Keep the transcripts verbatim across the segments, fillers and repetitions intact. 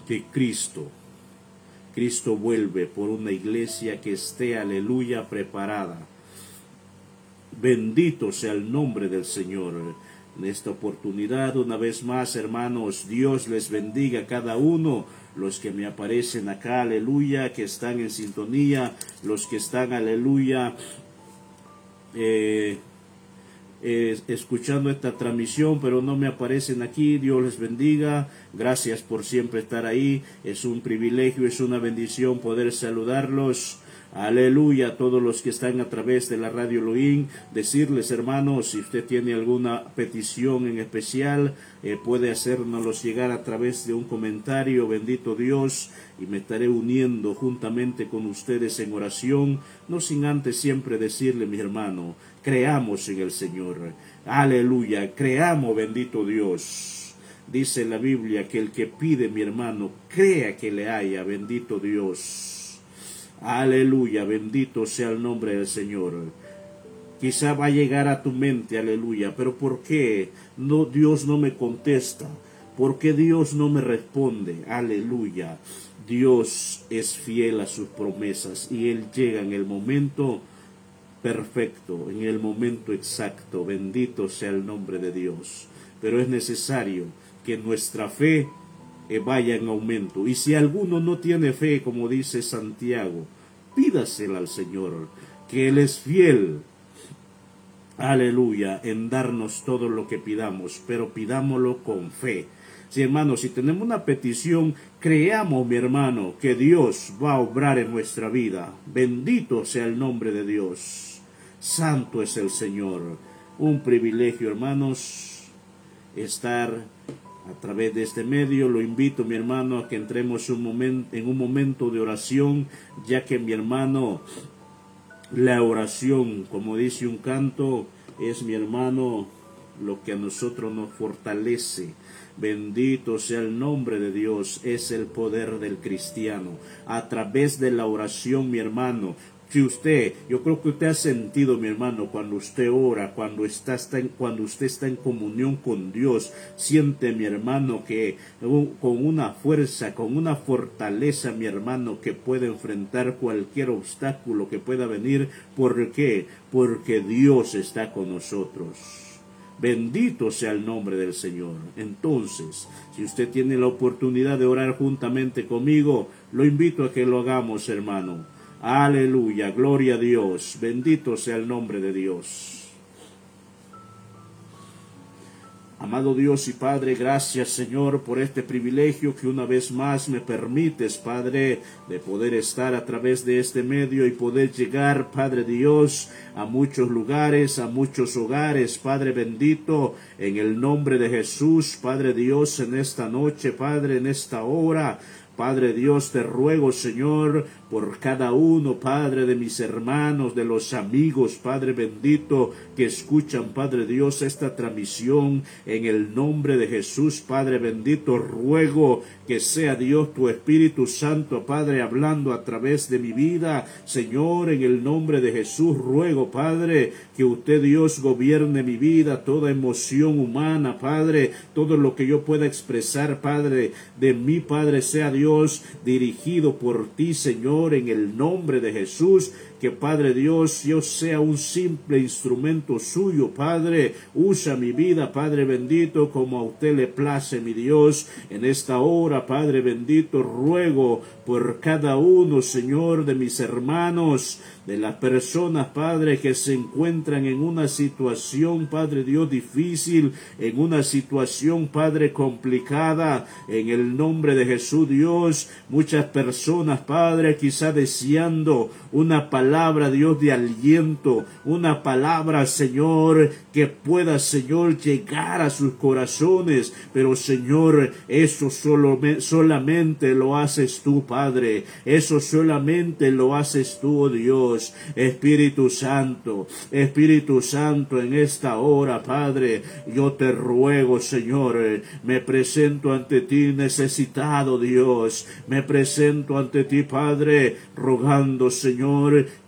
que Cristo, Cristo vuelve por una iglesia que esté, aleluya, preparada. Bendito sea el nombre del Señor. En esta oportunidad, una vez más, hermanos, Dios les bendiga a cada uno, los que me aparecen acá, aleluya, que están en sintonía, los que están, aleluya, eh, eh, escuchando esta transmisión, pero no me aparecen aquí. Dios les bendiga, gracias por siempre estar ahí. Es un privilegio, es una bendición poder saludarlos. Aleluya, a todos los que están a través de la radio Elohim, decirles, hermanos, si usted tiene alguna petición en especial, eh, puede hacérnoslos llegar a través de un comentario, bendito Dios, y me estaré uniendo juntamente con ustedes en oración, no sin antes siempre decirle, mi hermano, creamos en el Señor, aleluya, creamos, bendito Dios. Dice la Biblia que el que pide, mi hermano, crea que le haya, bendito Dios. Aleluya, bendito sea el nombre del Señor. Quizá va a llegar a tu mente, aleluya, pero ¿por qué no, Dios no me contesta? ¿Por qué Dios no me responde? Aleluya. Dios es fiel a sus promesas y Él llega en el momento perfecto, en el momento exacto. Bendito sea el nombre de Dios. Pero es necesario que nuestra fe vaya en aumento. Y si alguno no tiene fe, como dice Santiago, pídasela al Señor, que Él es fiel, aleluya, en darnos todo lo que pidamos, pero pidámoslo con fe. Sí, hermano, si tenemos una petición, creamos, mi hermano, que Dios va a obrar en nuestra vida. Bendito sea el nombre de Dios. Santo es el Señor. Un privilegio, hermanos, estar a través de este medio. Lo invito, mi hermano, a que entremos un momento, en un momento de oración, ya que, mi hermano, la oración, como dice un canto, es, mi hermano, lo que a nosotros nos fortalece. Bendito sea el nombre de Dios, es el poder del cristiano. A través de la oración, mi hermano, si usted, yo creo que usted ha sentido, mi hermano, cuando usted ora, cuando, está, está en, cuando usted está en comunión con Dios, siente, mi hermano, que con una fuerza, con una fortaleza, mi hermano, que puede enfrentar cualquier obstáculo que pueda venir. ¿Por qué? Porque Dios está con nosotros. Bendito sea el nombre del Señor. Entonces, si usted tiene la oportunidad de orar juntamente conmigo, lo invito a que lo hagamos, hermano. Aleluya, gloria a Dios, bendito sea el nombre de Dios. Amado Dios y Padre, gracias, Señor, por este privilegio que una vez más me permites, Padre, de poder estar a través de este medio y poder llegar, Padre Dios, a muchos lugares, a muchos hogares, Padre bendito, en el nombre de Jesús, Padre Dios, en esta noche, Padre, en esta hora. Padre Dios, te ruego, Señor, por cada uno, Padre, de mis hermanos, de los amigos, Padre bendito, que escuchan, Padre Dios, esta transmisión, en el nombre de Jesús, Padre bendito, ruego que sea Dios, tu Espíritu Santo, Padre, hablando a través de mi vida, Señor, en el nombre de Jesús, ruego, Padre, que usted, Dios, gobierne mi vida, toda emoción humana, Padre, todo lo que yo pueda expresar, Padre, de mí, Padre, sea Dios, dirigido por ti, Señor, en el nombre de Jesús. Que, Padre Dios, yo sea un simple instrumento suyo, Padre. Usa mi vida, Padre bendito, como a usted le place, mi Dios. En esta hora, Padre bendito, ruego por cada uno, Señor, de mis hermanos, de las personas, Padre, que se encuentran en una situación, Padre Dios, difícil, en una situación, Padre, complicada. En el nombre de Jesús, Dios, muchas personas, Padre, quizá deseando una palabra, Dios, de aliento, una palabra, Señor, que pueda, Señor, llegar a sus corazones, pero, Señor, eso solo, solamente lo haces tú, Padre, eso solamente lo haces tú, oh Dios. Espíritu Santo, Espíritu Santo, en esta hora, Padre, yo te ruego, Señor, me presento ante ti necesitado, Dios, me presento ante ti, Padre, rogando, Señor, que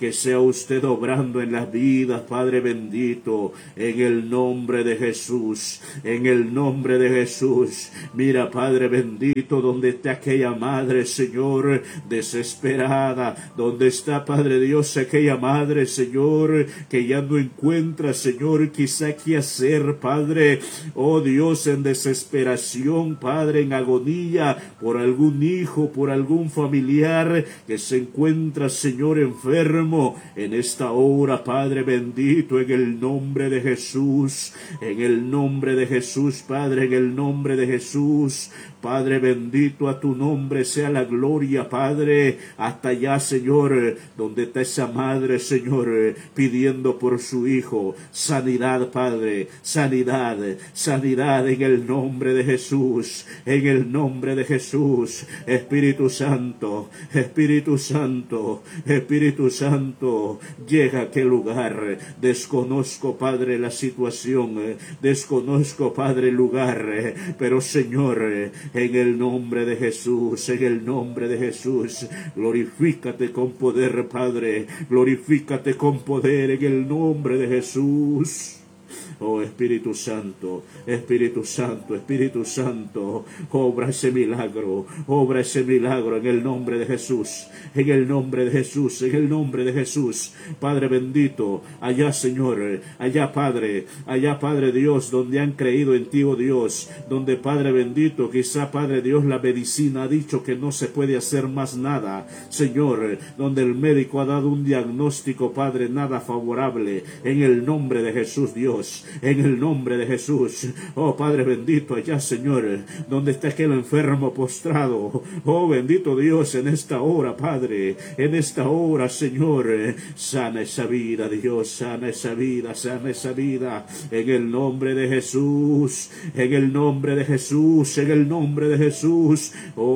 que sea usted obrando en las vidas, Padre bendito, en el nombre de Jesús, en el nombre de Jesús. Mira, Padre bendito, donde está aquella madre, Señor, desesperada, donde está, Padre Dios, aquella madre, Señor, que ya no encuentra, Señor, quizá qué hacer, Padre, oh Dios, en desesperación, Padre, en agonía, por algún hijo, por algún familiar que se encuentra, Señor, enfermo, en esta hora, Padre bendito, en el nombre de Jesús, en el nombre de Jesús, Padre, en el nombre de Jesús, Padre bendito, a tu nombre sea la gloria, Padre, hasta allá, Señor, donde está esa madre, Señor, pidiendo por su hijo, sanidad, Padre, sanidad, sanidad en el nombre de Jesús, en el nombre de Jesús. Espíritu Santo, Espíritu Santo, Espíritu Santo, llega a aquel lugar. Desconozco, Padre, la situación, desconozco, Padre, el lugar, pero Señor, en el nombre de Jesús, en el nombre de Jesús, glorifícate con poder, Padre, glorifícate con poder en el nombre de Jesús. Oh Espíritu Santo, Espíritu Santo, Espíritu Santo, obra ese milagro, obra ese milagro en el nombre de Jesús, en el nombre de Jesús, en el nombre de Jesús. Padre bendito, allá, Señor, allá, Padre, allá, Padre Dios, donde han creído en ti, oh Dios, donde, Padre bendito, quizá, Padre Dios, la medicina ha dicho que no se puede hacer más nada, Señor, donde el médico ha dado un diagnóstico, Padre, nada favorable, en el nombre de Jesús, Dios, en el nombre de Jesús. Oh Padre bendito, allá, Señor, donde está aquel enfermo postrado, oh bendito Dios, en esta hora, Padre, en esta hora, Señor, sana esa vida, Dios, sana esa vida, sana esa vida, en el nombre de Jesús, en el nombre de Jesús, en el nombre de Jesús.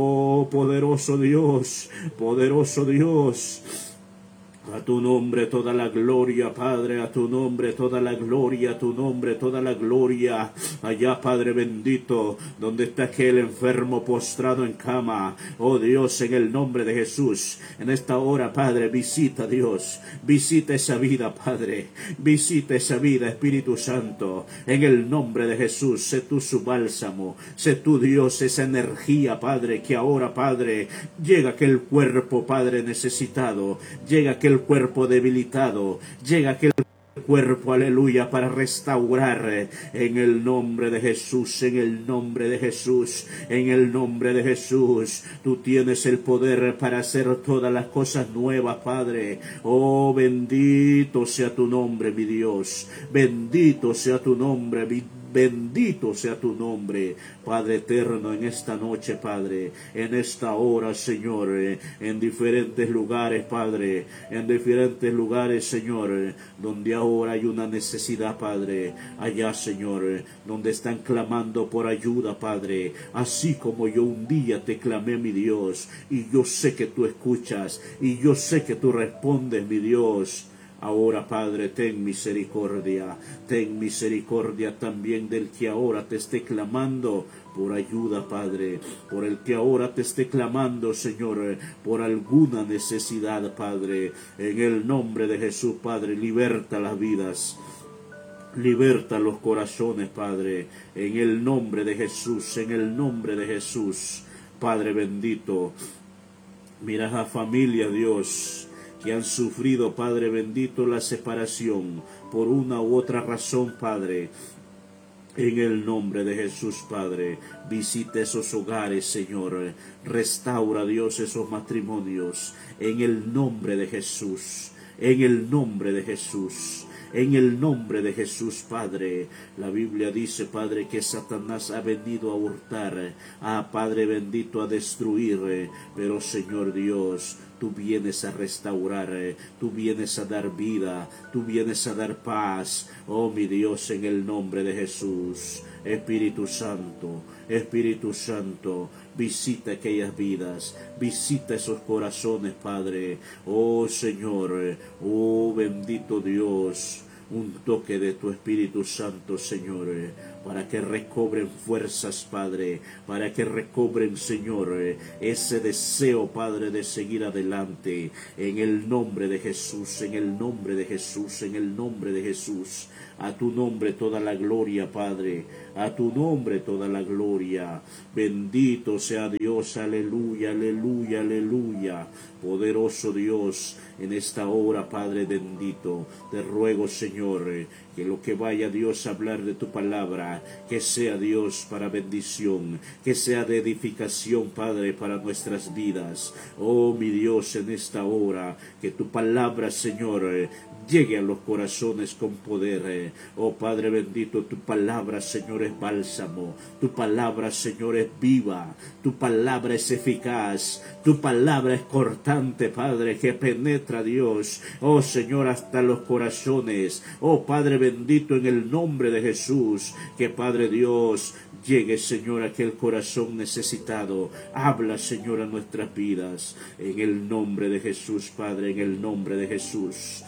Oh poderoso Dios, poderoso Dios. A tu nombre toda la gloria, Padre, a tu nombre toda la gloria, a tu nombre toda la gloria. Allá, Padre bendito, donde está aquel enfermo postrado en cama. Oh Dios, en el nombre de Jesús, en esta hora, Padre, visita, Dios, visita esa vida, Padre, visita esa vida, Espíritu Santo, en el nombre de Jesús. Sé tú su bálsamo, sé tú, Dios, esa energía, Padre, que ahora, Padre, llega aquel cuerpo, Padre, necesitado, llega aquel cuerpo debilitado, llega aquel cuerpo, aleluya, para restaurar en el nombre de Jesús, en el nombre de Jesús, en el nombre de Jesús. Tú tienes el poder para hacer todas las cosas nuevas, Padre. Oh, bendito sea tu nombre, mi Dios, bendito sea tu nombre, mi bendito sea tu nombre, Padre eterno, en esta noche, Padre, en esta hora, Señor, en diferentes lugares, Padre, en diferentes lugares, Señor, donde ahora hay una necesidad, Padre, allá, Señor, donde están clamando por ayuda, Padre, así como yo un día te clamé, mi Dios, y yo sé que tú escuchas, y yo sé que tú respondes, mi Dios. Ahora, Padre, ten misericordia, ten misericordia también del que ahora te esté clamando por ayuda, Padre, por el que ahora te esté clamando, Señor, por alguna necesidad, Padre, en el nombre de Jesús, Padre, liberta las vidas. Liberta los corazones, Padre, en el nombre de Jesús, en el nombre de Jesús, Padre bendito. Mira a familia, Dios, que han sufrido, Padre bendito, la separación por una u otra razón, Padre. En el nombre de Jesús, Padre, visita esos hogares, Señor. Restaura, Dios, esos matrimonios. En el nombre de Jesús, en el nombre de Jesús. En el nombre de Jesús, Padre. La Biblia dice, Padre, que Satanás ha venido a hurtar, a Padre bendito, a destruir, pero Señor Dios, tú vienes a restaurar, tú vienes a dar vida, tú vienes a dar paz. Oh mi Dios, en el nombre de Jesús. Espíritu Santo, Espíritu Santo, visita aquellas vidas, visita esos corazones, Padre. Oh Señor, oh bendito Dios, un toque de tu Espíritu Santo, Señor, para que recobren fuerzas, Padre, para que recobren, Señor, ese deseo, Padre, de seguir adelante, en el nombre de Jesús, en el nombre de Jesús, en el nombre de Jesús. A tu nombre toda la gloria, Padre, a tu nombre toda la gloria. Bendito sea Dios, aleluya, aleluya, aleluya. Poderoso Dios, en esta hora, Padre bendito, te ruego, Señor, que lo que vaya, Dios, a hablar de tu palabra, que sea, Dios, para bendición, que sea de edificación, Padre, para nuestras vidas. Oh, mi Dios, en esta hora, que tu palabra, Señor, llegue a los corazones con poder. Oh Padre bendito, tu palabra, Señor, es bálsamo. Tu palabra, Señor, es viva. Tu palabra es eficaz. Tu palabra es cortante, Padre, que penetra, Dios. Oh Señor, hasta los corazones. Oh Padre bendito, en el nombre de Jesús, que Padre Dios, llegue, Señor, a aquel corazón necesitado. Habla, Señor, a nuestras vidas. En el nombre de Jesús, Padre, en el nombre de Jesús.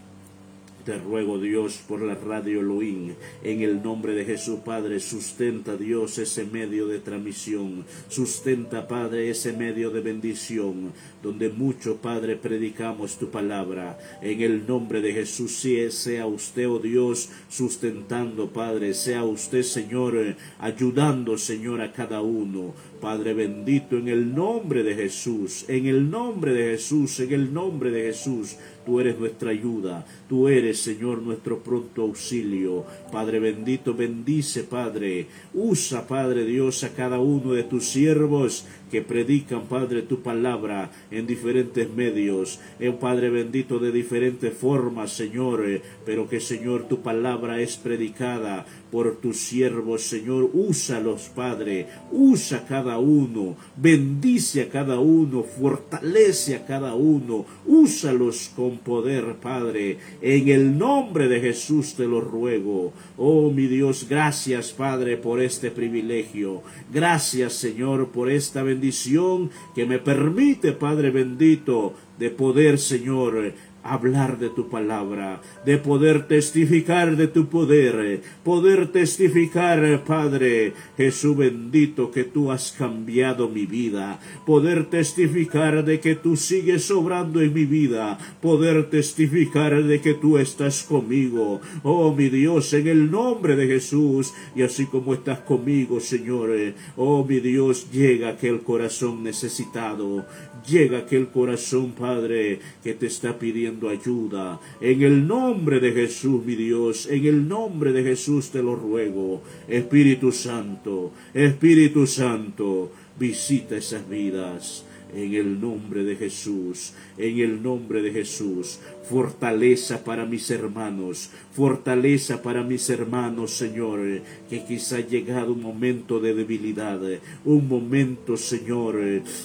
Te ruego, Dios, por la radio Elohim, en el nombre de Jesús, Padre, sustenta, Dios, ese medio de transmisión, sustenta, Padre, ese medio de bendición, donde mucho, Padre, predicamos tu palabra, en el nombre de Jesús. Sí, sea usted, oh Dios, sustentando, Padre, sea usted, Señor, ayudando, Señor, a cada uno, Padre bendito, en el nombre de Jesús, en el nombre de Jesús, en el nombre de Jesús. Tú eres nuestra ayuda, tú eres, Señor, nuestro pronto auxilio. Padre bendito, bendice, Padre. Usa, Padre Dios, a cada uno de tus siervos que predican, Padre, tu palabra en diferentes medios, eh, Padre bendito, de diferentes formas, Señor, eh, pero que, Señor, tu palabra es predicada por tus siervos, Señor. Úsalos, Padre, usa a cada uno, bendice a cada uno, fortalece a cada uno, úsalos con poder, Padre, en el nombre de Jesús te lo ruego. Oh, mi Dios, gracias, Padre, por este privilegio, gracias, Señor, por esta bendición que me permite, Padre bendito, de poder, Señor, hablar de tu palabra, de poder testificar de tu poder, poder testificar, Padre Jesús bendito, que tú has cambiado mi vida, poder testificar de que tú sigues obrando en mi vida, poder testificar de que tú estás conmigo, oh mi Dios, en el nombre de Jesús. Y así como estás conmigo, Señor, oh mi Dios, llega aquel corazón necesitado, llega aquel corazón, Padre, que te está pidiendo ayuda. En el nombre de Jesús, mi Dios, en el nombre de Jesús te lo ruego. Espíritu Santo, Espíritu Santo, visita esas vidas. En el nombre de Jesús, en el nombre de Jesús, fortaleza para mis hermanos, fortaleza para mis hermanos, Señor, que quizá ha llegado un momento de debilidad, un momento, Señor,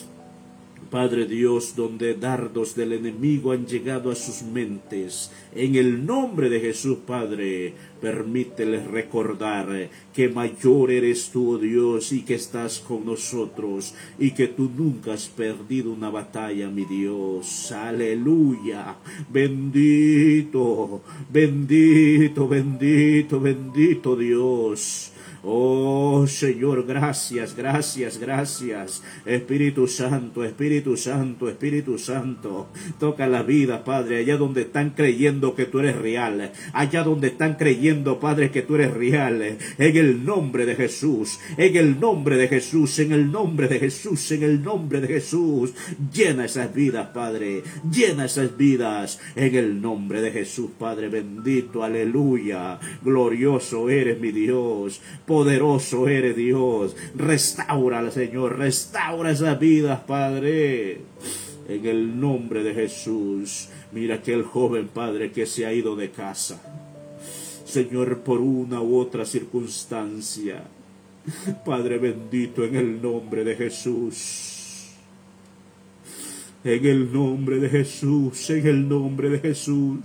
Padre Dios, donde dardos del enemigo han llegado a sus mentes. En el nombre de Jesús, Padre, permíteles recordar que mayor eres tú, oh Dios, y que estás con nosotros, y que tú nunca has perdido una batalla, mi Dios. Aleluya. Bendito, bendito, bendito, bendito Dios. Oh Señor, gracias, gracias, gracias. Espíritu Santo, Espíritu Santo, Espíritu Santo, toca la vida, Padre, allá donde están creyendo que tú eres real, allá donde están creyendo, Padre, que tú eres real, en el nombre de Jesús, en el nombre de Jesús, en el nombre de Jesús, en el nombre de Jesús. Llena esas vidas, Padre, llena esas vidas, en el nombre de Jesús, Padre bendito, aleluya. Glorioso eres, mi Dios. Poderoso eres, Dios. Restaura, Señor, restaura esas vidas, Padre, en el nombre de Jesús. Mira aquel joven, Padre, que se ha ido de casa, Señor, por una u otra circunstancia. Padre bendito, en el nombre de Jesús, en el nombre de Jesús, en el nombre de Jesús.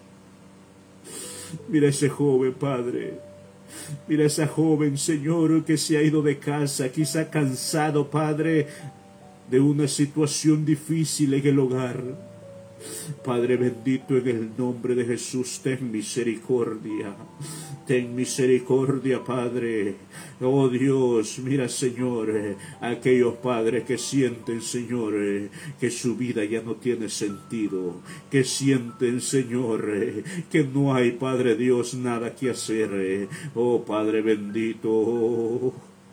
Mira ese joven, Padre. Mira esa joven, Señor, que se ha ido de casa, quizá cansado, Padre, de una situación difícil en el hogar. Padre bendito, en el nombre de Jesús, ten misericordia. Ten misericordia, Padre. Oh Dios, mira, Señor, eh, aquellos padres que sienten, Señor, eh, que su vida ya no tiene sentido, que sienten, Señor, eh, que no hay, Padre Dios, nada que hacer. eh. Oh Padre bendito,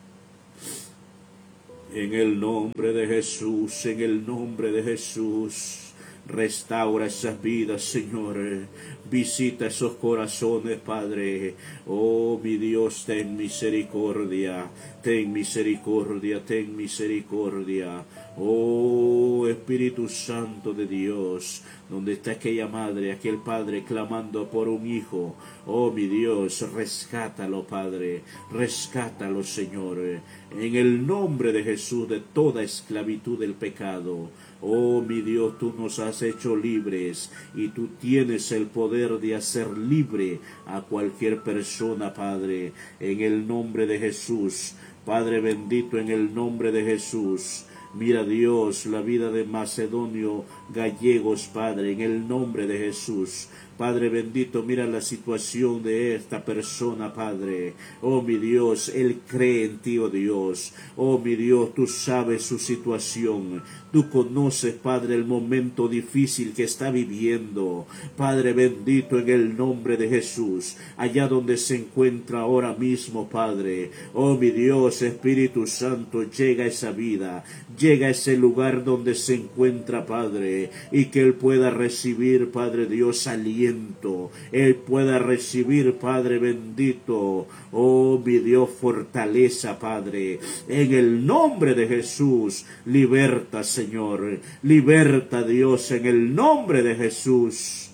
en el nombre de Jesús, en el nombre de Jesús. Restaura esas vidas, Señor. Visita esos corazones, Padre. Oh, mi Dios, ten misericordia. Ten misericordia, ten misericordia. Oh, Espíritu Santo de Dios, donde está aquella madre, aquel padre clamando por un hijo. Oh, mi Dios, rescátalo, Padre. Rescátalo, Señor. En el nombre de Jesús, de toda esclavitud del pecado. Oh, mi Dios, tú nos has hecho libres y tú tienes el poder de hacer libre a cualquier persona, Padre, en el nombre de Jesús. Padre bendito, en el nombre de Jesús. Mira, Dios, la vida de Macedonio Gallegos, Padre, en el nombre de Jesús. Padre bendito, mira la situación de esta persona, Padre. Oh, mi Dios, él cree en ti, oh Dios. Oh, mi Dios, tú sabes su situación. Tú conoces, Padre, el momento difícil que está viviendo. Padre bendito, en el nombre de Jesús, allá donde se encuentra ahora mismo, Padre. Oh, mi Dios, Espíritu Santo, llega a esa vida, llega a ese lugar donde se encuentra, Padre, y que él pueda recibir, Padre Dios, aliento. Él pueda recibir, Padre bendito, oh, mi Dios, fortaleza, Padre. En el nombre de Jesús, liberta, Señor. Señor, liberta, Dios, en el nombre de Jesús.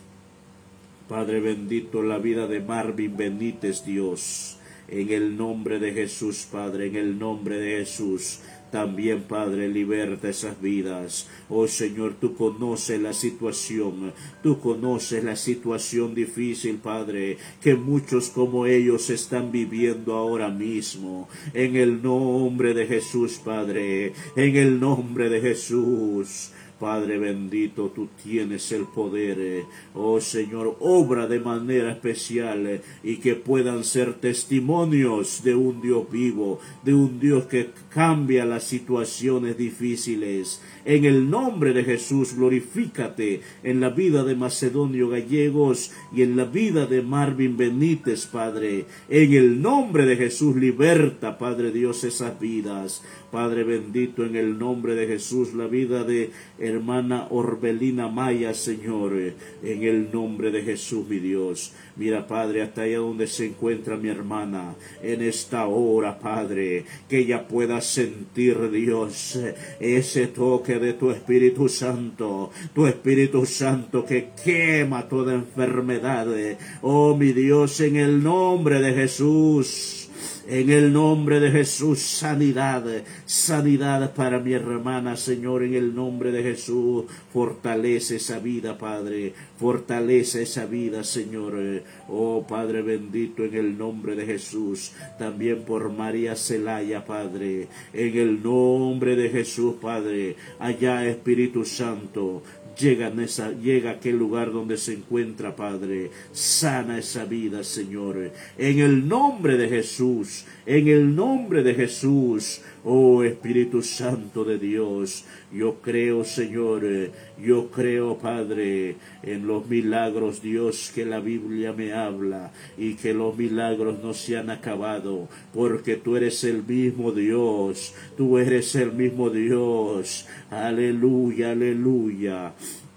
Padre bendito, la vida de Marvin Benítez, Dios, en el nombre de Jesús, Padre, en el nombre de Jesús. También, Padre, liberta esas vidas. Oh Señor, tú conoces la situación, tú conoces la situación difícil, Padre, que muchos como ellos están viviendo ahora mismo. En el nombre de Jesús, Padre, en el nombre de Jesús. Padre bendito, tú tienes el poder. Oh Señor, obra de manera especial y que puedan ser testimonios de un Dios vivo, de un Dios que cambia las situaciones difíciles. En el nombre de Jesús, glorifícate en la vida de Macedonio Gallegos y en la vida de Marvin Benítez, Padre. En el nombre de Jesús, liberta, Padre Dios, esas vidas. Padre bendito, en el nombre de Jesús, la vida de hermana Orbelina Maya, Señor, en el nombre de Jesús, mi Dios. Mira, Padre, hasta allá donde se encuentra mi hermana, en esta hora, Padre, que ella pueda sentir, Dios, ese toque de tu Espíritu Santo, tu Espíritu Santo que quema toda enfermedad. Oh, mi Dios, en el nombre de Jesús. En el nombre de Jesús, sanidad, sanidad para mi hermana, Señor, en el nombre de Jesús. Fortalece esa vida, Padre, fortalece esa vida, Señor. Oh, Padre bendito, en el nombre de Jesús. También por María Celaya, Padre, en el nombre de Jesús, Padre. Allá, Espíritu Santo. Llega, en esa, llega a aquel lugar donde se encuentra, Padre. Sana esa vida, Señor. En el nombre de Jesús. En el nombre de Jesús. Oh, Espíritu Santo de Dios. Yo creo, Señor. Yo creo, Padre, en los milagros, Dios, que la Biblia me habla. Y que los milagros no se han acabado. Porque tú eres el mismo Dios. Tú eres el mismo Dios. Aleluya, aleluya.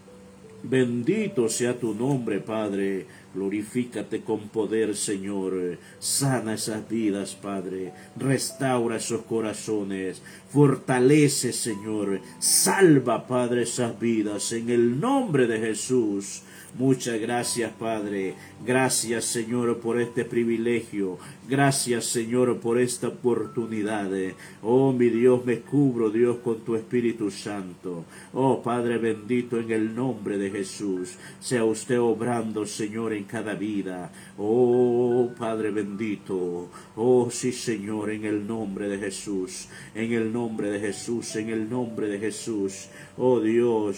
Bendito sea tu nombre, Padre. Glorifícate con poder, Señor. Sana esas vidas, Padre. Restaura esos corazones. Fortalece, Señor. Salva, Padre, esas vidas. En el nombre de Jesús. Muchas gracias, Padre. Gracias, Señor, por este privilegio. Gracias, Señor, por esta oportunidad. Oh, mi Dios, me cubro, Dios, con tu Espíritu Santo. Oh, Padre bendito, en el nombre de Jesús. Sea usted obrando, Señor, en cada vida. Oh, Padre bendito. Oh, sí, Señor, en el nombre de Jesús. En el nombre de Jesús, en el nombre de Jesús. Oh, Dios.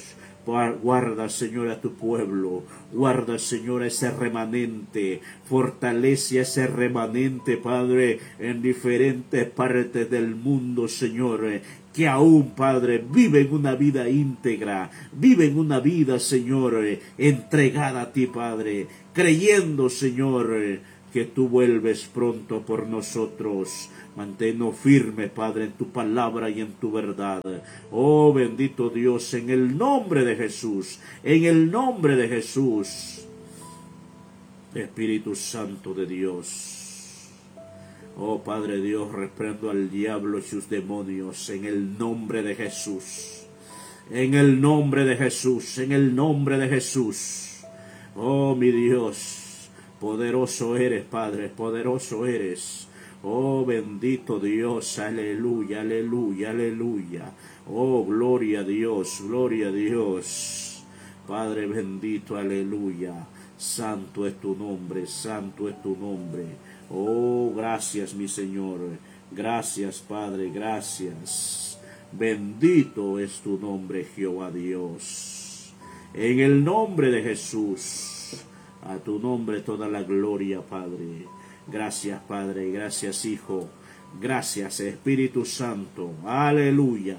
Guarda, Señor, a tu pueblo. Guarda, Señor, a ese remanente. Fortalece a ese remanente, Padre, en diferentes partes del mundo, Señor, que aún, Padre, viven una vida íntegra, viven una vida, Señor, entregada a ti, Padre, creyendo, Señor, que tú vuelves pronto por nosotros. Manténnos firme, Padre, en tu palabra y en tu verdad. Oh, bendito Dios, en el nombre de Jesús, en el nombre de Jesús. Espíritu Santo de Dios. Oh, Padre Dios, reprendo al diablo y sus demonios en el nombre de Jesús. En el nombre de Jesús, en el nombre de Jesús. Oh, mi Dios, poderoso eres, Padre, poderoso eres. Oh, bendito Dios, aleluya, aleluya, aleluya. Oh, gloria a Dios, gloria a Dios. Padre bendito, aleluya. Santo es tu nombre, santo es tu nombre. Oh, gracias, mi Señor. Gracias, Padre, gracias. Bendito es tu nombre, Jehová Dios. En el nombre de Jesús, a tu nombre toda la gloria, Padre. Gracias, Padre, gracias, Hijo, gracias, Espíritu Santo, aleluya.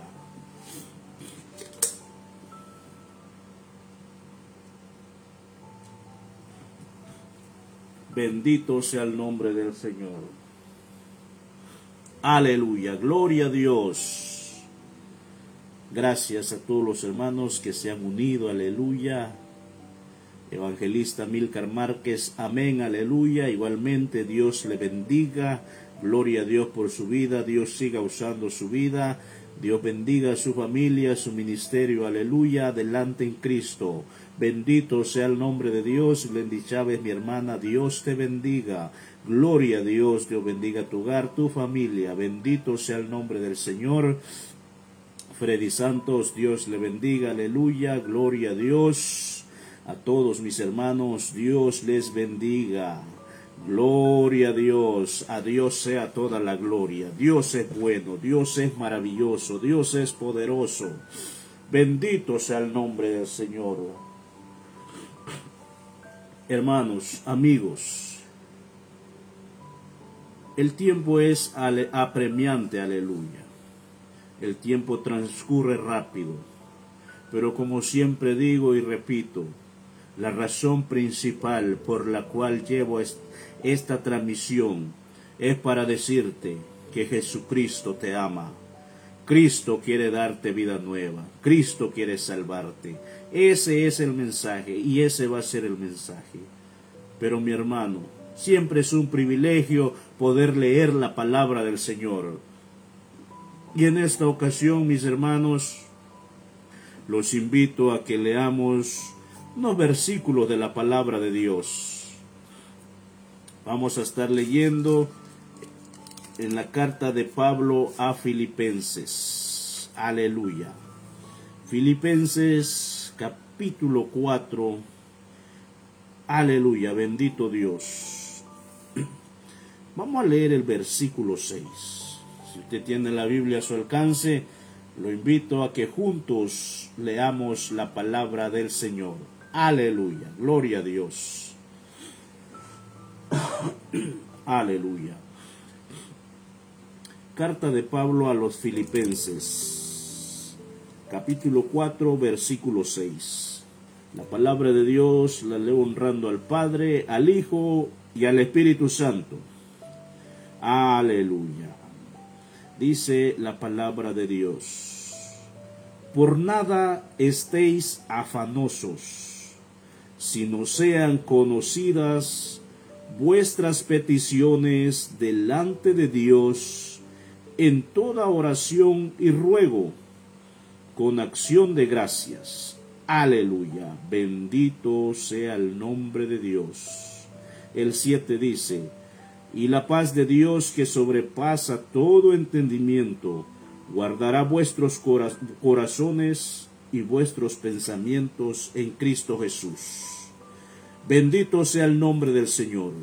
Bendito sea el nombre del Señor. Aleluya, gloria a Dios. Gracias a todos los hermanos que se han unido, aleluya. Evangelista Milcar Márquez, amén, aleluya. Igualmente Dios le bendiga, gloria a Dios por su vida, Dios siga usando su vida, Dios bendiga a su familia, su ministerio, aleluya, adelante en Cristo. Bendito sea el nombre de Dios. Glendy Chávez, mi hermana, Dios te bendiga, gloria a Dios, Dios bendiga tu hogar, tu familia, bendito sea el nombre del Señor. Freddy Santos, Dios le bendiga, aleluya, gloria a Dios. A todos mis hermanos, Dios les bendiga. Gloria a Dios, a Dios sea toda la gloria. Dios es bueno, Dios es maravilloso, Dios es poderoso. Bendito sea el nombre del Señor. Hermanos, amigos, el tiempo es apremiante, aleluya. El tiempo transcurre rápido, pero como siempre digo y repito, la razón principal por la cual llevo esta transmisión es para decirte que Jesucristo te ama. Cristo quiere darte vida nueva. Cristo quiere salvarte. Ese es el mensaje y ese va a ser el mensaje. Pero mi hermano, siempre es un privilegio poder leer la palabra del Señor. Y en esta ocasión, mis hermanos, los invito a que leamos unos versículos de la palabra de Dios. Vamos a estar leyendo en la carta de Pablo a Filipenses. Aleluya. Filipenses capítulo cuatro. Aleluya, bendito Dios. Vamos a leer el versículo seis. Si usted tiene la Biblia a su alcance, lo invito a que juntos leamos la palabra del Señor. Aleluya, gloria a Dios. Aleluya. Carta de Pablo a los Filipenses, capítulo cuatro, versículo seis. La palabra de Dios la leo honrando al Padre, al Hijo y al Espíritu Santo. Aleluya. Dice la palabra de Dios: por nada estéis afanosos, sino sean conocidas vuestras peticiones delante de Dios en toda oración y ruego, con acción de gracias. Aleluya, bendito sea el nombre de Dios. El siete dice: y la paz de Dios, que sobrepasa todo entendimiento, guardará vuestros cora- corazones y vuestros pensamientos en Cristo Jesús. Bendito sea el nombre del Señor.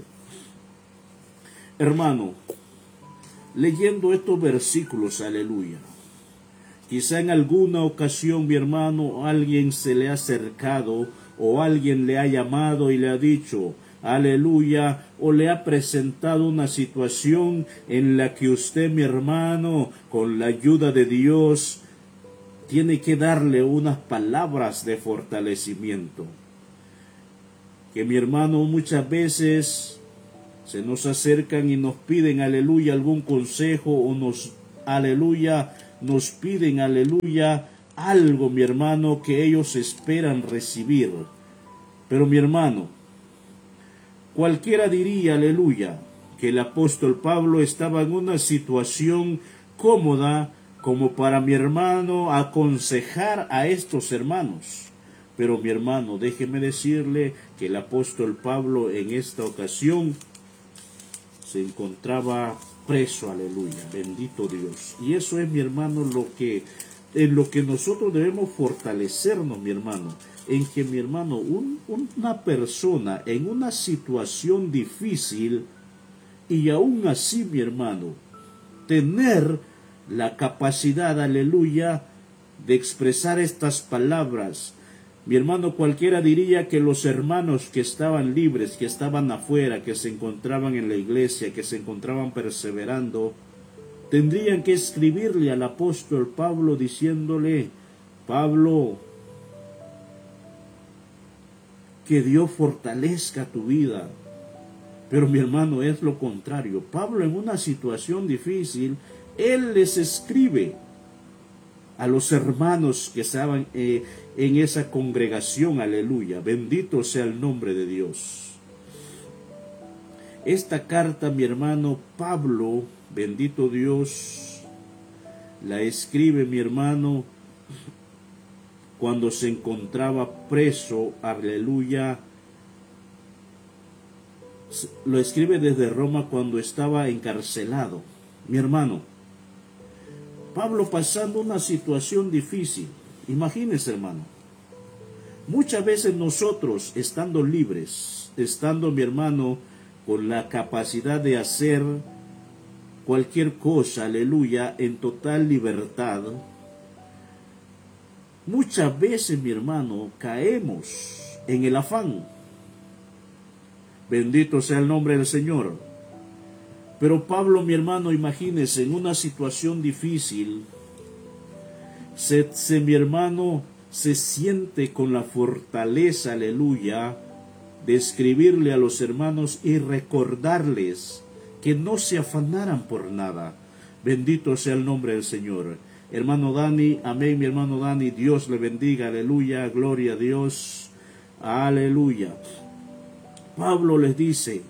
Hermano, leyendo estos versículos, aleluya, Quizá en alguna ocasión, mi hermano, alguien se le ha acercado o alguien le ha llamado y le ha dicho, aleluya, o le ha presentado una situación en la que usted, mi hermano, con la ayuda de Dios, tiene que darle unas palabras de fortalecimiento. Que mi hermano, muchas veces se nos acercan y nos piden, aleluya, algún consejo o nos, aleluya, nos piden, aleluya, algo, mi hermano, que ellos esperan recibir. Pero mi hermano, cualquiera diría, aleluya, que el apóstol Pablo estaba en una situación cómoda como para mi hermano aconsejar a estos hermanos. Pero mi hermano, déjeme decirle que el apóstol Pablo en esta ocasión se encontraba preso, aleluya, bendito Dios. Y eso es, mi hermano, lo que, en lo que nosotros debemos fortalecernos, mi hermano, en que, mi hermano, un, una persona en una situación difícil y aún así, mi hermano, tener la capacidad, aleluya, de expresar estas palabras. Mi hermano, cualquiera diría que los hermanos que estaban libres, que estaban afuera, que se encontraban en la iglesia, que se encontraban perseverando, tendrían que escribirle al apóstol Pablo diciéndole, Pablo, que Dios fortalezca tu vida. Pero mi hermano, es lo contrario. Pablo, en una situación difícil, él les escribe a los hermanos que estaban eh, en esa congregación, aleluya, bendito sea el nombre de Dios. Esta carta, mi hermano Pablo, bendito Dios, la escribe, mi hermano, cuando se encontraba preso, aleluya. Lo escribe desde Roma cuando estaba encarcelado. Mi hermano, Pablo pasando una situación difícil. Imagínense, hermano. Muchas veces nosotros, estando libres, estando, mi hermano, con la capacidad de hacer cualquier cosa, aleluya, en total libertad, muchas veces, mi hermano, caemos en el afán. Bendito sea el nombre del Señor. Pero Pablo, mi hermano, imagínese, en una situación difícil, se, se, mi hermano, se siente con la fortaleza, aleluya, de escribirle a los hermanos y recordarles que no se afanaran por nada. Bendito sea el nombre del Señor. Hermano Dani, amén, mi hermano Dani, Dios le bendiga, aleluya, gloria a Dios, aleluya. Pablo les dice,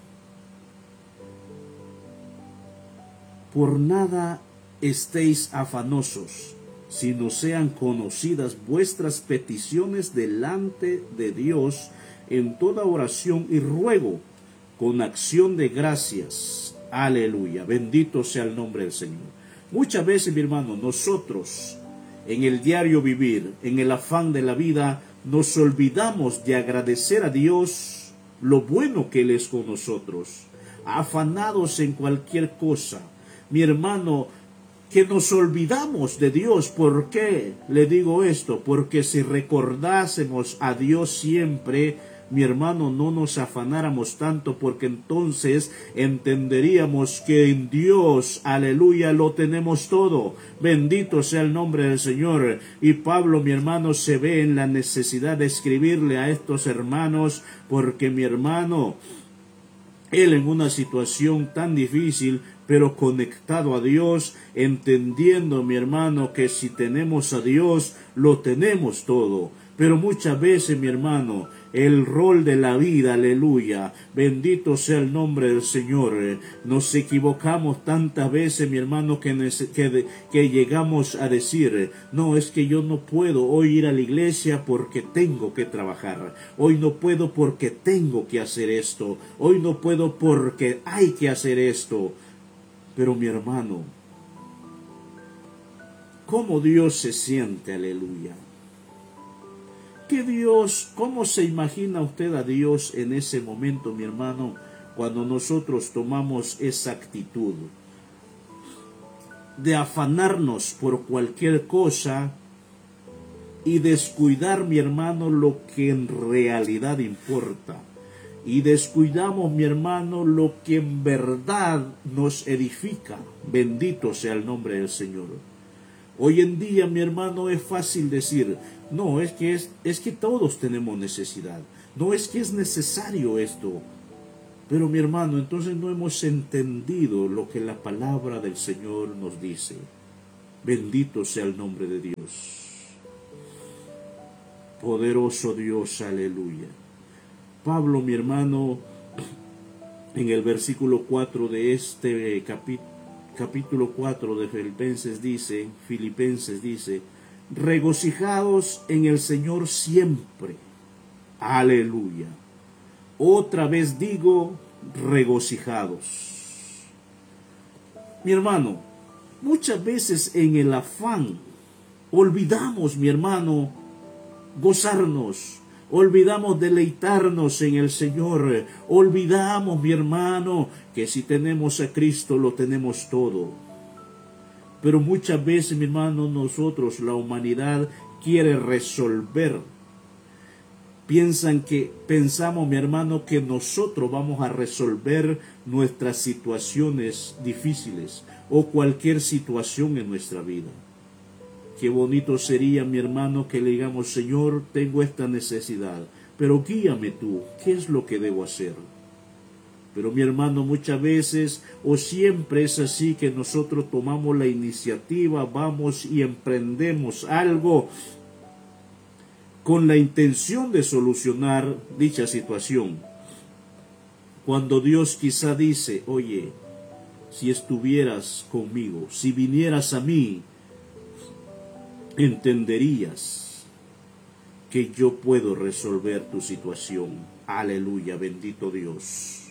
por nada estéis afanosos, sino sean conocidas vuestras peticiones delante de Dios en toda oración y ruego, con acción de gracias. Aleluya, bendito sea el nombre del Señor. Muchas veces, mi hermano, nosotros en el diario vivir, en el afán de la vida, nos olvidamos de agradecer a Dios lo bueno que Él es con nosotros, afanados en cualquier cosa. Mi hermano, que nos olvidamos de Dios. ¿Por qué le digo esto? Porque si recordásemos a Dios siempre, mi hermano, no nos afanáramos tanto, porque entonces entenderíamos que en Dios, aleluya, lo tenemos todo. Bendito sea el nombre del Señor. Y Pablo, mi hermano, se ve en la necesidad de escribirle a estos hermanos, porque mi hermano, él en una situación tan difícil, pero conectado a Dios, entendiendo, mi hermano, que si tenemos a Dios, lo tenemos todo. Pero muchas veces, mi hermano, el rol de la vida, aleluya, bendito sea el nombre del Señor, nos equivocamos tantas veces, mi hermano, que, que, que llegamos a decir, no, es que yo no puedo hoy ir a la iglesia porque tengo que trabajar, hoy no puedo porque tengo que hacer esto, hoy no puedo porque hay que hacer esto. Pero mi hermano, ¿cómo Dios se siente? Aleluya. ¿Qué Dios, cómo se imagina usted a Dios en ese momento, mi hermano, cuando nosotros tomamos esa actitud? de afanarnos por cualquier cosa y descuidar, mi hermano, lo que en realidad importa. Y descuidamos, mi hermano, lo que en verdad nos edifica. Bendito sea el nombre del Señor. Hoy en día, mi hermano, es fácil decir, no, es que, es, es que todos tenemos necesidad. No es que es necesario esto. Pero, mi hermano, entonces no hemos entendido lo que la palabra del Señor nos dice. Bendito sea el nombre de Dios. Poderoso Dios, aleluya. Pablo, mi hermano, en el versículo cuatro de este capítulo, capítulo cuatro de Filipenses dice, Filipenses dice, regocijaos en el Señor siempre. Aleluya. Otra vez digo, regocijados. Mi hermano, muchas veces en el afán olvidamos, mi hermano, gozarnos. Olvidamos deleitarnos en el Señor. Olvidamos, mi hermano, que si tenemos a Cristo lo tenemos todo. Pero muchas veces, mi hermano, nosotros, la humanidad, quiere resolver. Piensan que, pensamos, mi hermano, que nosotros vamos a resolver nuestras situaciones difíciles o cualquier situación en nuestra vida. Qué bonito sería, mi hermano, que le digamos, Señor, tengo esta necesidad, pero guíame tú, ¿qué es lo que debo hacer? Pero, mi hermano, muchas veces o siempre es así que nosotros tomamos la iniciativa, vamos y emprendemos algo con la intención de solucionar dicha situación. Cuando Dios quizá dice, oye, si estuvieras conmigo, si vinieras a mí, entenderías que yo puedo resolver tu situación. Aleluya, bendito Dios.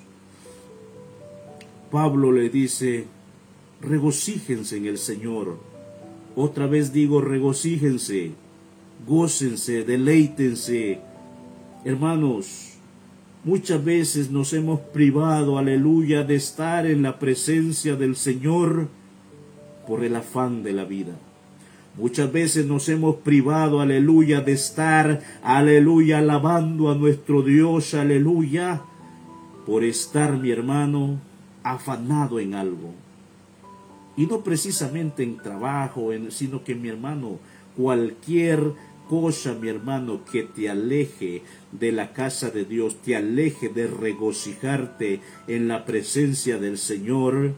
Pablo le dice, regocíjense en el Señor. Otra vez digo, regocíjense, gócense, deleítense. Hermanos, muchas veces nos hemos privado, aleluya, de estar en la presencia del Señor por el afán de la vida. Muchas veces nos hemos privado, aleluya, de estar, aleluya, alabando a nuestro Dios, aleluya, por estar, mi hermano, afanado en algo. Y no precisamente en trabajo, en, sino que, mi hermano, cualquier cosa, mi hermano, que te aleje de la casa de Dios, te aleje de regocijarte en la presencia del Señor,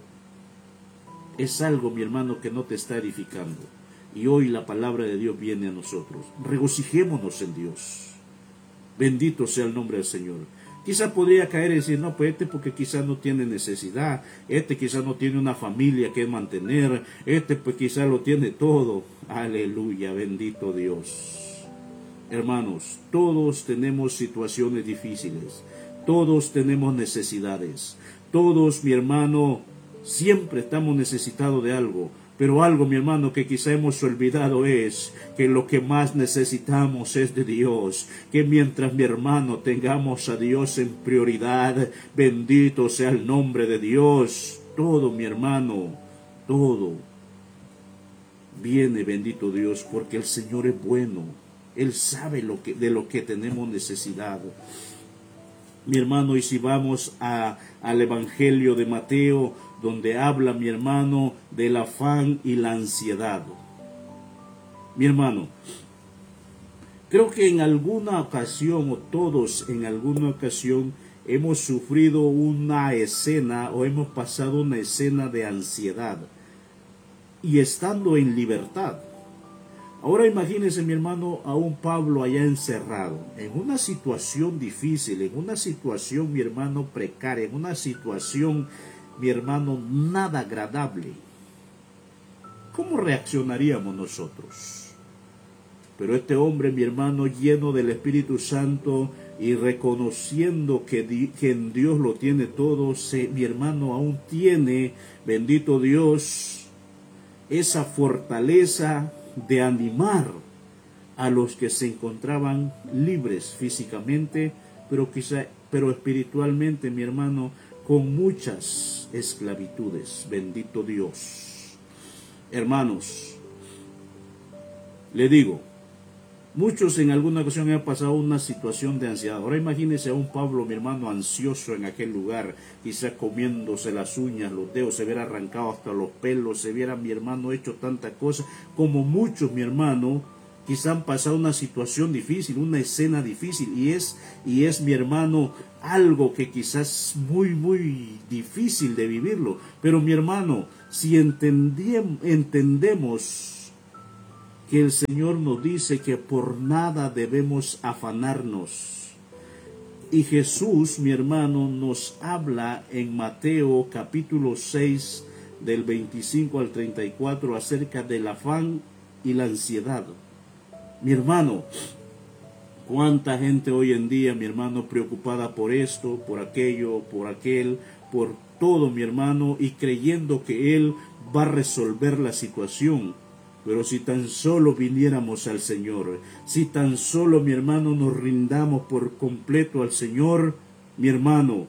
es algo, mi hermano, que no te está edificando. Y hoy la palabra de Dios viene a nosotros. Regocijémonos en Dios. Bendito sea el nombre del Señor. Quizá podría caer y decir, no, pues este porque quizá no tiene necesidad, este quizá no tiene una familia que mantener, este pues quizá lo tiene todo. Aleluya, bendito Dios. Hermanos, todos tenemos situaciones difíciles, todos tenemos necesidades, todos, mi hermano, siempre estamos necesitados de algo. Pero algo, mi hermano, que quizá hemos olvidado es que lo que más necesitamos es de Dios. Que mientras, mi hermano, tengamos a Dios en prioridad, bendito sea el nombre de Dios. Todo, mi hermano, todo viene, bendito Dios, porque el Señor es bueno. Él sabe lo que, de lo que tenemos necesidad. Mi hermano, y si vamos a, al Evangelio de Mateo, donde habla, mi hermano, del afán y la ansiedad. Mi hermano, creo que en alguna ocasión, o todos en alguna ocasión, hemos sufrido una escena o hemos pasado una escena de ansiedad y estando en libertad. Ahora imagínense, mi hermano, a un Pablo allá encerrado, en una situación difícil, en una situación, mi hermano, precaria, en una situación, mi hermano, nada agradable. ¿Cómo reaccionaríamos nosotros? Pero este hombre, mi hermano, lleno del Espíritu Santo y reconociendo que, di, que en Dios lo tiene todo, se, mi hermano aún tiene, bendito Dios, esa fortaleza de animar a los que se encontraban libres físicamente, pero quizá, pero espiritualmente, mi hermano, con muchas esclavitudes. Bendito Dios. Hermanos, le digo, muchos en alguna ocasión han pasado una situación de ansiedad. Ahora imagínese a un Pablo, mi hermano, ansioso en aquel lugar, quizá comiéndose las uñas, los dedos, se hubiera arrancado hasta los pelos, se hubiera, mi hermano, hecho tanta cosa, como muchos, mi hermano, quizá han pasado una situación difícil, una escena difícil, y es, y es, mi hermano, algo que quizás es muy, muy difícil de vivirlo. Pero, mi hermano, si entendemos que el Señor nos dice que por nada debemos afanarnos. Y Jesús, mi hermano, nos habla en Mateo capítulo seis, del veinticinco al treinta y cuatro, acerca del afán y la ansiedad. Mi hermano, cuánta gente hoy en día, mi hermano, preocupada por esto, por aquello, por aquel, por todo, mi hermano, y creyendo que Él va a resolver la situación. Pero si tan solo viniéramos al Señor, si tan solo, mi hermano, nos rindamos por completo al Señor, mi hermano,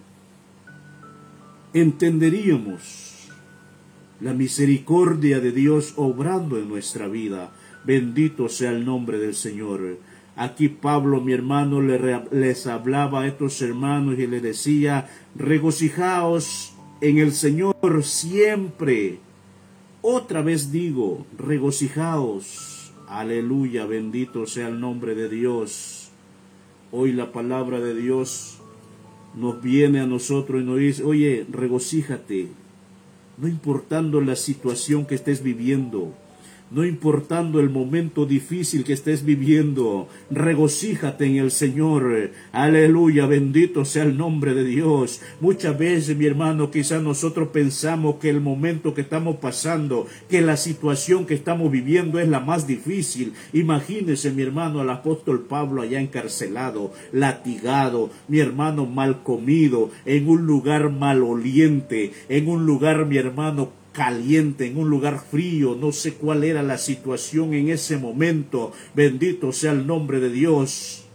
entenderíamos la misericordia de Dios obrando en nuestra vida. Bendito sea el nombre del Señor. Aquí Pablo, mi hermano, les hablaba a estos hermanos y les decía, regocijaos en el Señor siempre. Otra vez digo, regocijaos. Aleluya, bendito sea el nombre de Dios. Hoy la palabra de Dios nos viene a nosotros y nos dice, oye, regocíjate. No importando la situación que estés viviendo, no importando el momento difícil que estés viviendo, regocíjate en el Señor. Aleluya, bendito sea el nombre de Dios. Muchas veces, mi hermano, quizás nosotros pensamos que el momento que estamos pasando, que la situación que estamos viviendo es la más difícil. Imagínese, mi hermano, al apóstol Pablo allá encarcelado, latigado, mi hermano, mal comido, en un lugar maloliente, en un lugar, mi hermano, caliente, en un lugar frío. No sé cuál era la situación en ese momento. Bendito sea el nombre de Dios.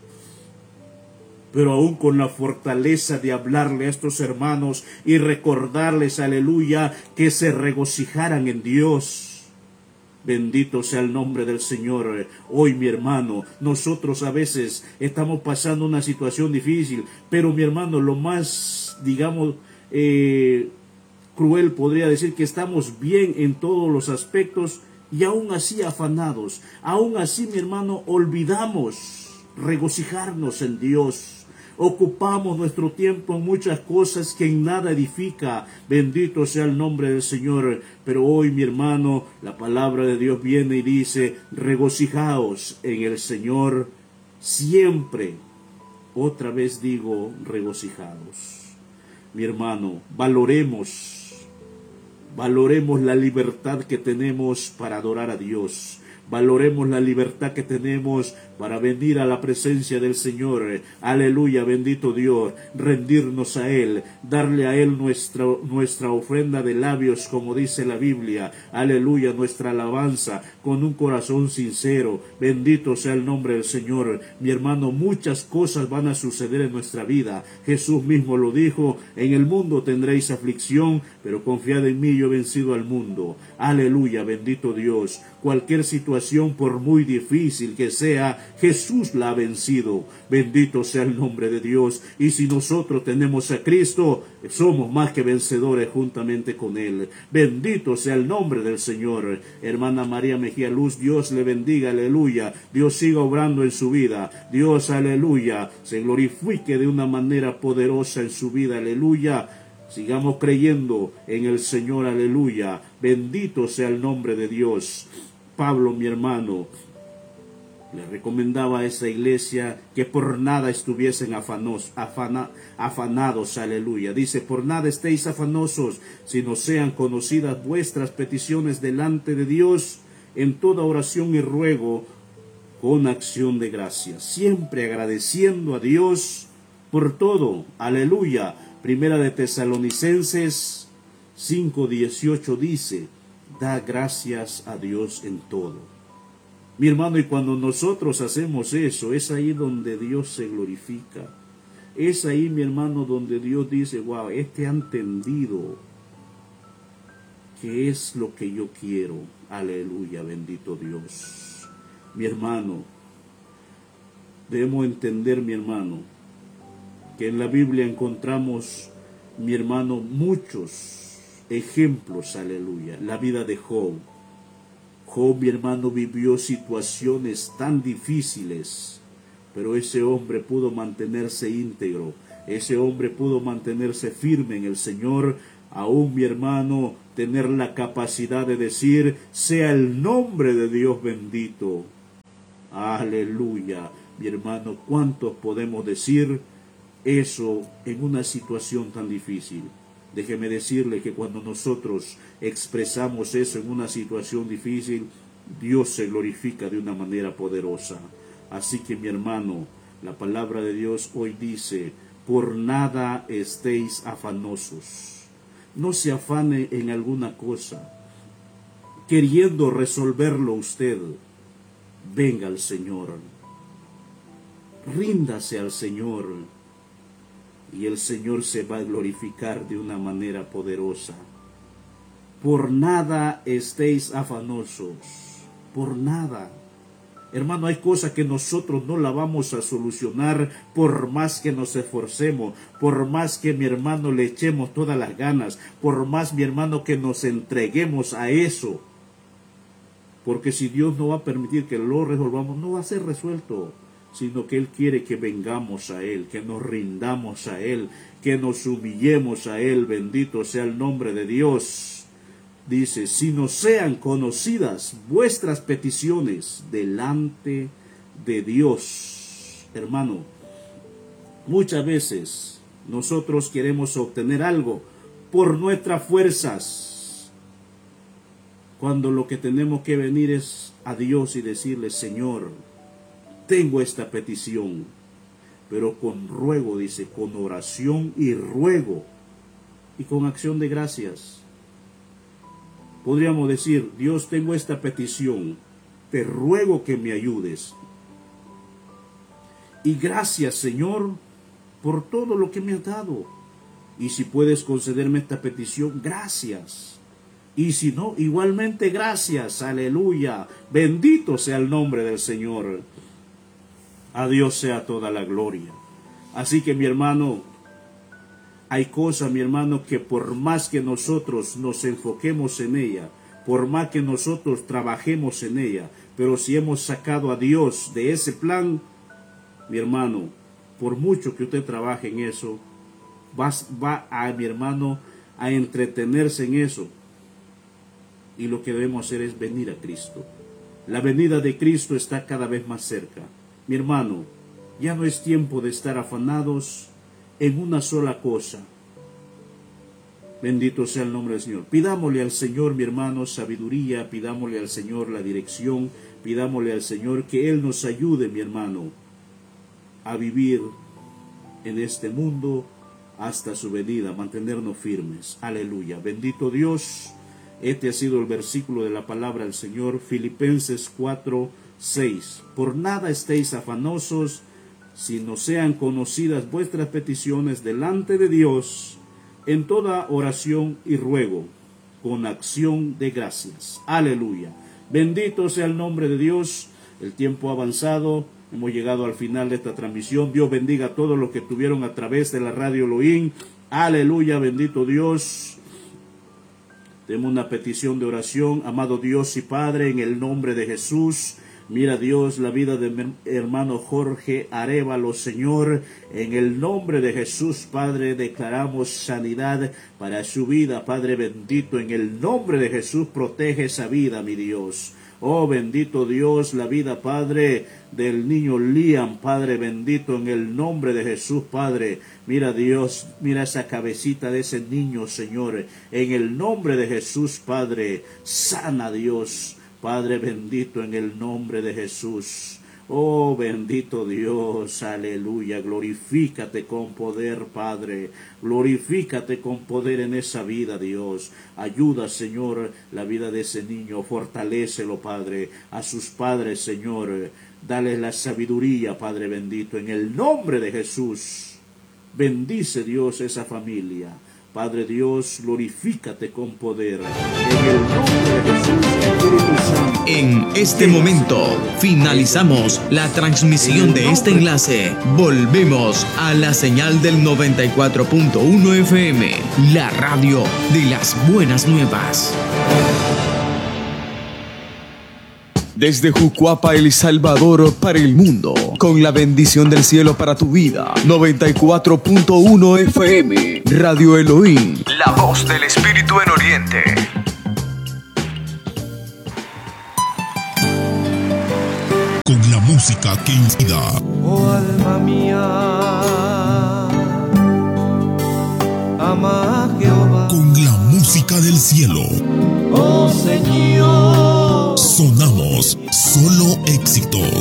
Pero aún con la fortaleza de hablarle a estos hermanos y recordarles, aleluya, que se regocijaran en Dios. Bendito sea el nombre del Señor. Hoy, mi hermano, nosotros a veces estamos pasando una situación difícil, pero, mi hermano, lo más, digamos, eh, cruel podría decir que estamos bien en todos los aspectos y aún así afanados. Aún así, mi hermano, olvidamos regocijarnos en Dios. Ocupamos nuestro tiempo en muchas cosas que en nada edifica. Bendito sea el nombre del Señor. Pero hoy, mi hermano, la palabra de Dios viene y dice, regocijaos en el Señor siempre. Otra vez digo, regocijaos. Mi hermano, valoremos Valoremos la libertad que tenemos para adorar a Dios. Valoremos la libertad que tenemos para venir a la presencia del Señor. Aleluya, bendito Dios. Rendirnos a Él, darle a Él nuestra, nuestra ofrenda de labios, como dice la Biblia. Aleluya, nuestra alabanza con un corazón sincero. Bendito sea el nombre del Señor. Mi hermano, muchas cosas van a suceder en nuestra vida. Jesús mismo lo dijo, en el mundo tendréis aflicción, pero confiad en mí, yo he vencido al mundo. Aleluya, bendito Dios. Cualquier situación, por muy difícil que sea, Jesús la ha vencido. Bendito sea el nombre de Dios. Y si nosotros tenemos a Cristo, somos más que vencedores juntamente con Él. Bendito sea el nombre del Señor. Hermana María Mejía Luz, Dios le bendiga, aleluya. Dios siga obrando en su vida. Dios, aleluya, se glorifique de una manera poderosa en su vida, aleluya. Sigamos creyendo en el Señor, aleluya. Bendito sea el nombre de Dios. Pablo, mi hermano, le recomendaba a esa iglesia que por nada estuviesen afanos, afana, afanados, aleluya. Dice, por nada estéis afanosos, sino sean conocidas vuestras peticiones delante de Dios en toda oración y ruego con acción de gracias. Siempre agradeciendo a Dios por todo, aleluya. Primera de Tesalonicenses cinco dieciocho dice, da gracias a Dios en todo. Mi hermano, y cuando nosotros hacemos eso, es ahí donde Dios se glorifica. Es ahí, mi hermano, donde Dios dice, wow, este ha entendido ¿qué es lo que yo quiero? Aleluya, bendito Dios. Mi hermano, debemos entender, mi hermano, que en la Biblia encontramos, mi hermano, muchos ejemplos, aleluya. La vida de Job. Job, mi hermano, vivió situaciones tan difíciles, pero ese hombre pudo mantenerse íntegro. Ese hombre pudo mantenerse firme en el Señor. Aún, mi hermano, tener la capacidad de decir, sea el nombre de Dios bendito. Aleluya. Mi hermano, ¿cuántos podemos decir eso en una situación tan difícil? Déjeme decirle que cuando nosotros expresamos eso en una situación difícil, Dios se glorifica de una manera poderosa. Así que, mi hermano, la palabra de Dios hoy dice, por nada estéis afanosos. No se afane en alguna cosa, queriendo resolverlo usted. Venga al Señor, ríndase al Señor, y el Señor se va a glorificar de una manera poderosa. Por nada estéis afanosos, por nada. Hermano, hay cosas que nosotros no la vamos a solucionar por más que nos esforcemos, por más que, mi hermano, le echemos todas las ganas, por más, mi hermano, que nos entreguemos a eso. Porque si Dios no va a permitir que lo resolvamos, no va a ser resuelto, sino que Él quiere que vengamos a Él, que nos rindamos a Él, que nos humillemos a Él. Bendito sea el nombre de Dios. Dice, si no sean conocidas vuestras peticiones delante de Dios. Hermano, muchas veces nosotros queremos obtener algo por nuestras fuerzas, cuando lo que tenemos que venir es a Dios y decirle, Señor, tengo esta petición, pero con ruego, dice, con oración y ruego, y con acción de gracias. Podríamos decir, Dios, tengo esta petición, te ruego que me ayudes. Y gracias, Señor, por todo lo que me has dado. Y si puedes concederme esta petición, gracias. Y si no, igualmente gracias, aleluya. Bendito sea el nombre del Señor. A Dios sea toda la gloria. Así que, mi hermano, hay cosas, mi hermano, que por más que nosotros nos enfoquemos en ella, por más que nosotros trabajemos en ella, pero si hemos sacado a Dios de ese plan, mi hermano, por mucho que usted trabaje en eso, va, va a, mi hermano, a entretenerse en eso. Y lo que debemos hacer es venir a Cristo. La venida de Cristo está cada vez más cerca. Mi hermano, ya no es tiempo de estar afanados en una sola cosa. Bendito sea el nombre del Señor. Pidámosle al Señor, mi hermano, sabiduría, pidámosle al Señor la dirección, pidámosle al Señor que Él nos ayude, mi hermano, a vivir en este mundo hasta su venida, mantenernos firmes. Aleluya. Bendito Dios. Este ha sido el versículo de la palabra del Señor, Filipenses cuatro, seis. Por nada estéis afanosos, si no sean conocidas vuestras peticiones delante de Dios, en toda oración y ruego, con acción de gracias. Aleluya. Bendito sea el nombre de Dios. El tiempo ha avanzado. Hemos llegado al final de esta transmisión. Dios bendiga a todos los que estuvieron a través de la radio Elohim. Aleluya. Bendito Dios. Tenemos una petición de oración. Amado Dios y Padre, en el nombre de Jesús. Mira, Dios, la vida de mi hermano Jorge Arévalo, Señor, en el nombre de Jesús, Padre, declaramos sanidad para su vida, Padre bendito, en el nombre de Jesús, protege esa vida, mi Dios. Oh, bendito Dios, la vida, Padre, del niño Liam, Padre bendito, en el nombre de Jesús, Padre. Mira, Dios, mira esa cabecita de ese niño, Señor, en el nombre de Jesús, Padre, sana, Dios. Padre bendito, en el nombre de Jesús. Oh, bendito Dios, aleluya. Glorifícate con poder, Padre. Glorifícate con poder en esa vida, Dios. Ayuda, Señor, la vida de ese niño. Fortalécelo, Padre. A sus padres, Señor. Dale la sabiduría, Padre bendito, en el nombre de Jesús. Bendice, Dios, esa familia. Padre Dios, glorifícate con poder. En el nombre de Jesús, Espíritu Santo. En este momento finalizamos la transmisión de este enlace. Volvemos a la señal del noventa y cuatro punto uno F M, la radio de las buenas nuevas. Desde Jucuapa, El Salvador, para el mundo, con la bendición del cielo para tu vida. noventa y cuatro punto uno F M, Radio Elohim, la voz del Espíritu en Oriente. Con la música que inspira. Oh alma mía, ama a Jehová. Con la música del cielo. Oh Señor. Sonamos solo éxitos.